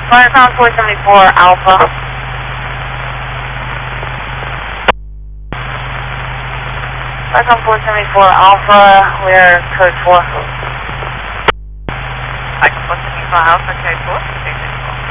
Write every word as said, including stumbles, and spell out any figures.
Firecon four seventy-four Alpha. Firecon four seventy-four Alpha, we're code four. Firecon four seventy-four Alpha, code four.